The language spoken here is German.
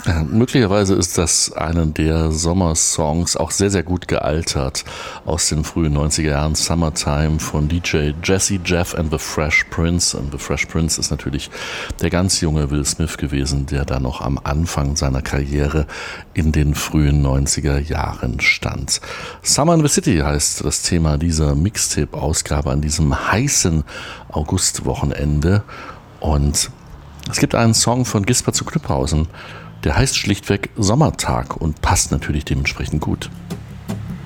Ja, möglicherweise ist das einer der Sommersongs, auch sehr, sehr gut gealtert, aus den frühen 90er Jahren. Summertime von DJ Jazzy Jeff and the Fresh Prince. Und The Fresh Prince ist natürlich der ganz junge Will Smith gewesen, der da noch am Anfang seiner Karriere in den frühen 90er Jahren stand. Summer in the City heißt das Thema dieser Mixtape-Ausgabe an diesem heißen Augustwochenende. Und es gibt einen Song von Gisbert zu Knüpphausen, der heißt schlichtweg Sommertag und passt natürlich dementsprechend gut.